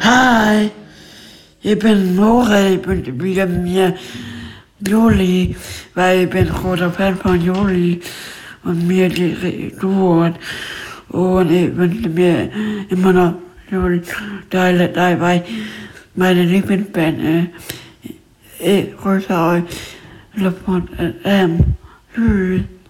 Hi, ich bin Nora, ich bin wieder mir Juli, weil ich bin großer Fan von Juli und mir die Tour und ich wünsche mir immer noch Juli dabei meine Lieblingsband ist. Ich grüße euch, Tschüss.